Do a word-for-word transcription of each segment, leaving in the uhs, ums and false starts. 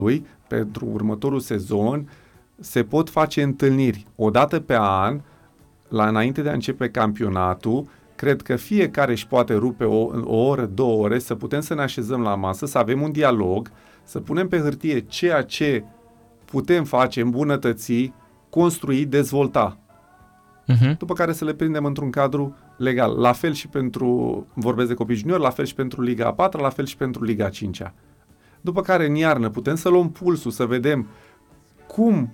lui pentru următorul sezon se pot face întâlniri o dată pe an, la înainte de a începe campionatul. Cred că fiecare își poate rupe o, o oră, două ore, să putem să ne așezăm la masă, să avem un dialog, să punem pe hârtie ceea ce putem face, îmbunătăți, construi, dezvolta. Uh-huh. După care să le prindem într-un cadru legal. La fel și pentru, vorbesc de copii juniori, la fel și pentru Liga a patra, la fel și pentru Liga a cincea. După care în iarnă putem să luăm pulsul, să vedem cum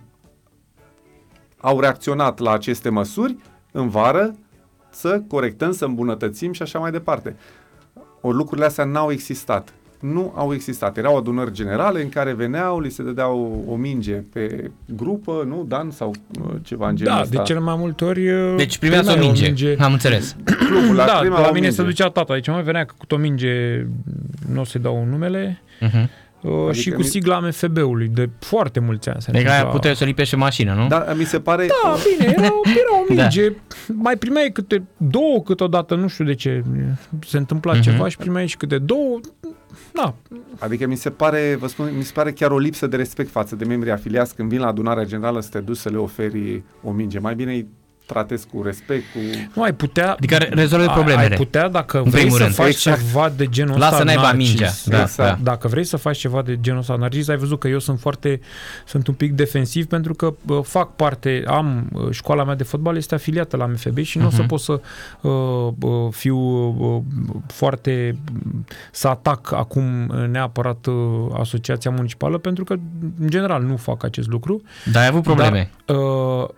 au reacționat la aceste măsuri, în vară să corectăm, să îmbunătățim și așa mai departe. Ori lucrurile astea n-au existat. Nu au existat. Erau adunări generale în care veneau, li se dădeau o, o minge pe grupă, nu, Dan, sau uh, ceva în genul da, ăsta. Da, de cele mai multe ori... Deci primeați o minge. o minge, am înțeles. Clubul, la da, prima la o mine minge. se ducea tata, deci mai venea cu o minge, nu o să-i dau numele, uh-huh. uh, adică și cu sigla M F B-ului, de foarte mulți ani. Deci aia puteai să lipești și mașină, nu? Da, mi se pare... Da, bine, era, era o minge, da. Mai primeai câte două câteodată, nu știu de ce, se întâmpla uh-huh. ceva și primeai și câte două... Da. Adică mi se pare, vă spun, mi se pare chiar o lipsă de respect față de membrii afiliați când vin la adunarea generală să te duci să le oferi o minge. Mai bine îi tratezi cu respect, cu... Nu, ai putea... Adică rezolvi problemele. Ai putea, dacă vrei să rând. faci exact. ceva de genul ăsta, lasă n-aiba mingea. Da, exact. da. Dacă vrei să faci ceva de genul ăsta, Narcis, ai văzut că eu sunt foarte, sunt un pic defensiv pentru că uh, fac parte, am, uh, școala mea de fotbal este afiliată la M F B și uh-huh. nu o să pot să uh, uh, fiu uh, foarte, să atac acum neapărat uh, asociația municipală, pentru că, în general, nu fac acest lucru. Dar ai avut probleme. Dar, uh,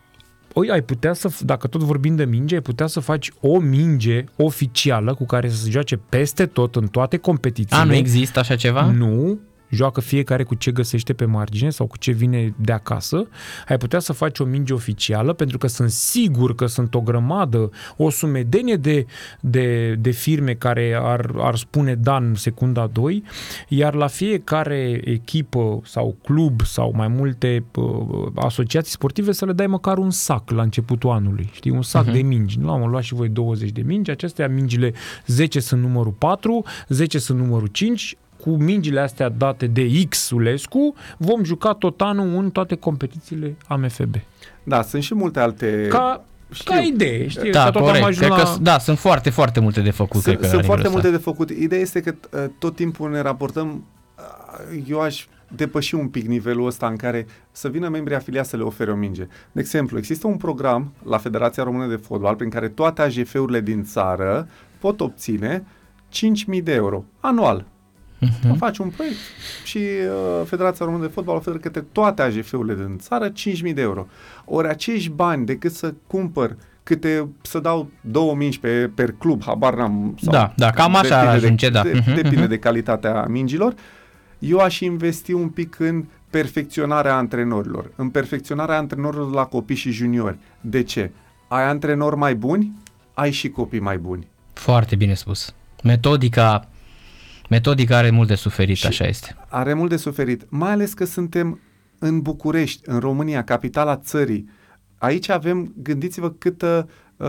Oi, ai putea să, dacă tot vorbim de minge, ai putea să faci o minge oficială cu care să se joace peste tot, în toate competițiile. A, nu există așa ceva? Nu. Joacă fiecare cu ce găsește pe margine sau cu ce vine de acasă. Ai putea să faci o minge oficială, pentru că sunt sigur că sunt o grămadă, o sumedenie de, de, de firme care ar, ar spune da în secunda doi, iar la fiecare echipă sau club sau mai multe uh, asociații sportive să le dai măcar un sac la începutul anului. Știi? Un sac uh-huh. de mingi. Nu am luat și voi douăzeci de mingi. Acestea mingile, zece sunt numărul patru, zece sunt numărul cinci. Cu mingile astea date de X-ulescu, vom juca tot anul în toate competițiile A M F B. Da, sunt și multe alte... Ca, ca idee, știi? Da, tot corect. am Cred la... că, da, sunt foarte, foarte multe de făcut. Sunt, cred că sunt foarte multe ăsta. de făcut. Ideea este că uh, tot timpul ne raportăm, uh, eu aș depăși un pic nivelul ăsta în care să vină membrii afiliați să le ofere o minge. De exemplu, există un program la Federația Română de Fotbal prin care toate A J F-urile din țară pot obține cinci mii de euro anual. Uh-huh. Faci un proiect și uh, Federația Română de Fotbal oferă către toate A J F-urile din țară cinci mii de euro. Ori acești bani, decât să cumpăr câte, să dau două mingi pe, per club, habar n-am. Sau da, da, cam așa ar ajunge, de, da. De, uh-huh, depinde uh-huh. de calitatea mingilor. Eu aș investi un pic în perfecționarea antrenorilor, în perfecționarea antrenorilor la copii și juniori. De ce? Ai antrenori mai buni, ai și copii mai buni. Foarte bine spus. Metodica Metodica are mult de suferit, și așa este. Are mult de suferit, mai ales că suntem în București, în România, capitala țării. Aici avem, gândiți-vă câtă, uh,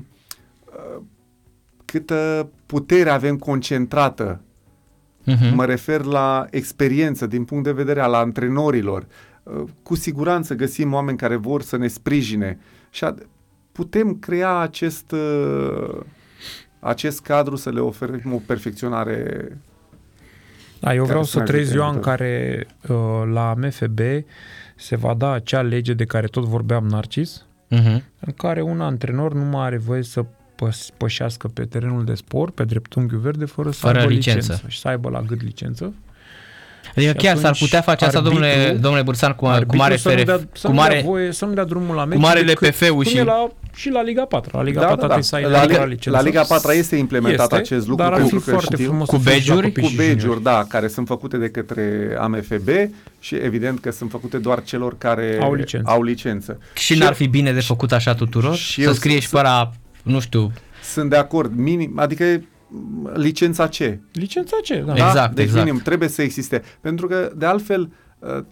uh, câtă putere avem concentrată. Uh-huh. Mă refer la experiență din punct de vedere al antrenorilor. Uh, cu siguranță găsim oameni care vor să ne sprijine și a, putem crea acest... Uh, acest cadru să le oferim o perfecționare. Da, eu vreau să trăiesc ziua în care uh, la M F B se va da acea lege de care tot vorbeam, Narcis, uh-huh. în care un antrenor nu mai are voie să păs- pășească pe terenul de sport, pe dreptunghiul verde, fără să fără aibă licență. licență și să aibă la gât licență. Adică chiar s-ar putea face asta, domnule, domnule Bursan, cu, cu mare feref, cu mare, voie, să nu dea drumul la cu marele P F-ul și... La, și la Liga patru. La Liga da, patru da, da. să ai la, la, licență. La Liga patru este implementat este, acest lucru. Dar ar fi foarte știu, frumos cu badge-uri, cu badge-uri, da, care sunt făcute de către A M F B și evident că sunt făcute doar celor care au licență. Au licență. Și, și n-ar fi bine de făcut așa tuturor? Și să scrie și fără, nu știu... Sunt de acord, minim, adică licența ce? Licența ce, da. da? Exact, deci exact. minim trebuie să existe. Pentru că, de altfel, uh,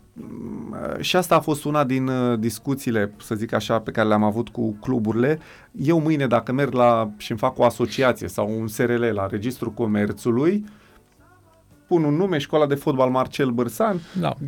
și asta a fost una din uh, discuțiile, să zic așa, pe care le-am avut cu cluburile. Eu mâine, dacă merg la și îmi fac o asociație sau un S R L la Registrul Comerțului, spun un nume, școala de fotbal Marcel Bârsan, da.